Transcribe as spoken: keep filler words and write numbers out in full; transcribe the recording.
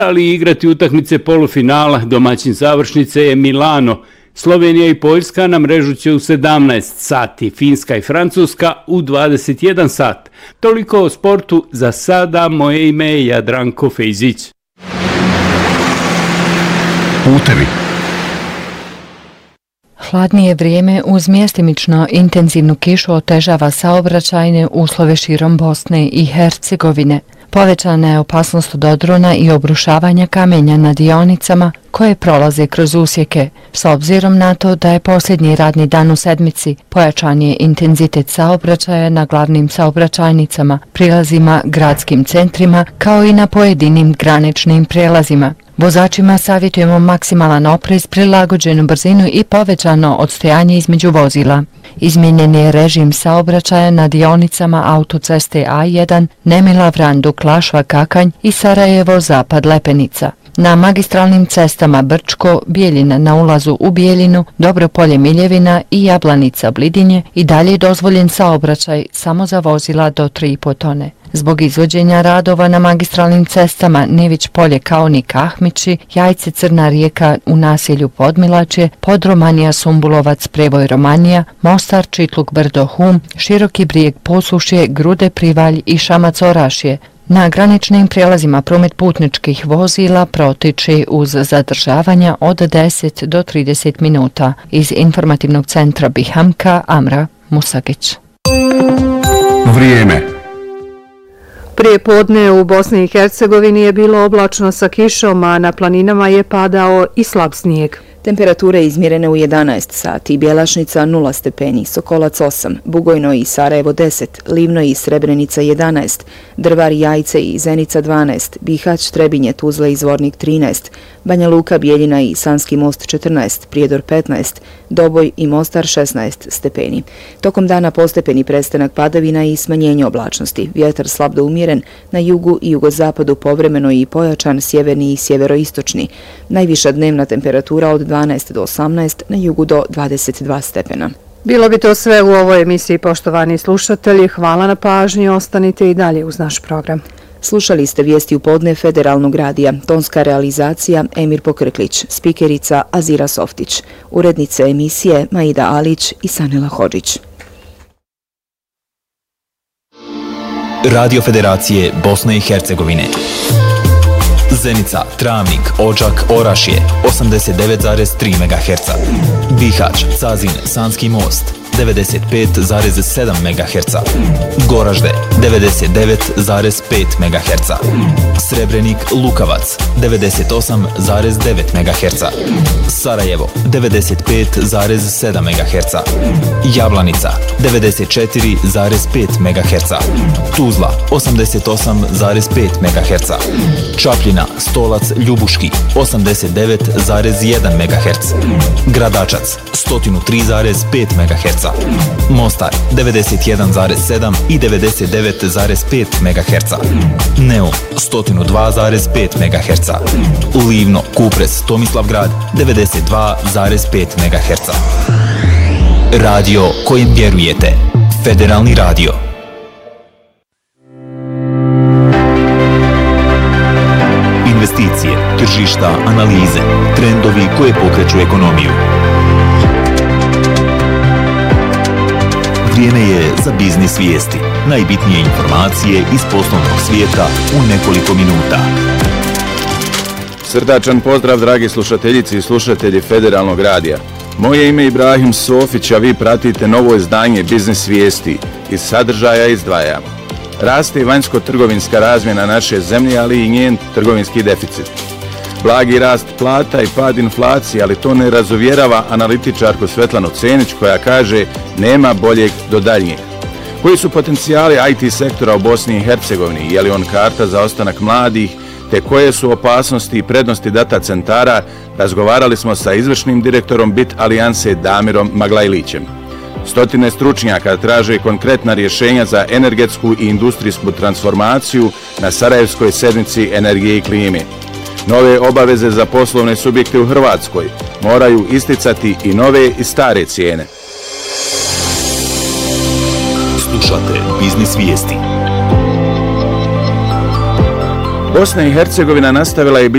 ali igrati utakmice polufinala. Domaćin završnice je Milano. Slovenija i Poljska na mrežu će u sedamnaest sati, Finska i Francuska u dvadeset jedan sat. Toliko o sportu za sada, moje ime je Jadranko Fejzić. Putevi. Hladnije vrijeme uz mjestimično intenzivnu kišu otežava saobraćajne uslove širom Bosne i Hercegovine. Povećana je opasnost od odrona i obrušavanja kamenja na dionicama koje prolaze kroz usjeke. S obzirom na to da je posljednji radni dan u sedmici, pojačan je intenzitet saobraćaja na glavnim saobraćajnicama, prilazima, gradskim centrima, kao i na pojedinim graničnim prijelazima. Vozačima savjetujemo maksimalan oprez, prilagođenu brzinu i povećano odstojanje između vozila. Izmijenjen je režim saobraćaja na dionicama autoceste A jedan, Nemila-Vranduk, Klašva-Kakanj i Sarajevo-Zapad-Lepenica. Na magistralnim cestama Brčko, Bijeljina na ulazu u Bijeljinu, Dobropolje-Miljevina i Jablanica-Blidinje i dalje je dozvoljen saobraćaj samo za vozila do tri i po tone. Zbog izvođenja radova na magistralnim cestama Nević Polje, Kaonik, Ahmići, Jajce, Crna Rijeka u naselju Podmilačje, Podromanija, Sumbulovac, Prevoj, Romanija, Mostar, Čitluk, Brdo, Hum, Široki Brijeg, Posušje, Grude, Privalj i Šamac, Orašje. Na graničnim prijelazima promet putničkih vozila protiče uz zadržavanja od deset do trideset minuta. Iz informativnog centra Bihamka, Amra Musagić. Vrijeme. Prije podne u Bosni i Hercegovini je bilo oblačno sa kišom, a na planinama je padao i slab snijeg. Temperature izmjerene u jedanaest sati, Bjelašnica nula stepeni, Sokolac osam, Bugojno i Sarajevo deset, Livno i Srebrenica jedanaest, Drvar, Jajce i Zenica dvanaest, Bihać, Trebinje, Tuzla i Zvornik trinaest, Banja Luka, Bijeljina i Sanski Most četrnaest, Prijedor petnaest, Doboj i Mostar šesnaest stepeni. Tokom dana postepeni prestanak padavina i smanjenje oblačnosti. Vjetar slab do umjeren, na jugu i jugozapadu povremeno i pojačan, sjeverni i sjeveroistočni. Najviša dnevna temperatura od dvanaest do osamnaest, na jugu do dvadeset dva stepena. Bilo bi to sve u ovoj emisiji, poštovani slušatelji. Hvala na pažnji, ostanite i dalje uz naš program. Slušali ste vijesti u podne Federalnog radija, tonska realizacija Emir Pokrklić, spikerica Azira Softić, urednice emisije Maida Alić i Sanela Hodžić. Radio Federacije Bosne i Hercegovine. Zenica, Travnik, Odžak, Orašje osamdeset devet zarez tri megaherca. Bihać, Cazin, Sanski Most devedeset pet zarez sedam megaherca. Goražde devedeset devet zarez pet megaherca. Srebrenik, Lukavac devedeset osam zarez devet megaherca. Sarajevo devedeset pet zarez sedam megaherca. Jablanica devedeset četiri zarez pet megaherca. Tuzla osamdeset osam zarez pet megaherca. Čapljina, Stolac, Ljubuški osamdeset devet zarez jedan megaherc. Gradačac sto tri zarez pet megaherca. Mostar devedeset jedan zarez sedam i devedeset devet zarez pet megaherca. Neum sto dva zarez pet megaherca. Livno, Kupres, Tomislavgrad devedeset dva zarez pet megaherca. Radio kojim vjerujete. Federalni radio. Investicije, tržišta, analize, trendovi koje pokreću ekonomiju. Vrijeme je za biznis vijesti. Najbitnije informacije iz poslovnog svijeta u nekoliko minuta. Srdačan pozdrav, dragi slušateljici i slušatelji Federalnog radija. Moje ime je Ibrahim Sofić, a vi pratite novo izdanje Biznis vijesti. Iz sadržaja izdvajamo. Raste vanjsko-trgovinska razmjena naše zemlje, ali i njen trgovinski deficit. Blagi rast plata i pad inflacije, ali to ne razuvjerava analitičarku Svetlanu Cenić koja kaže nema boljeg do daljnjeg. Koji su potencijali I T sektora u Bosni i Hercegovini? Je li on karta za ostanak mladih? Te koje su opasnosti i prednosti data centara? Razgovarali smo sa izvršnim direktorom Bit Alijanse Damirom Maglajlićem. Stotine stručnjaka traže konkretna rješenja za energetsku i industrijsku transformaciju na Sarajevskoj sedmici energije i klime. Nove obaveze za poslovne subjekte u Hrvatskoj moraju isticati i nove i stare cijene. Slušate Biznis vijesti. Bosna i Hercegovina nastavila je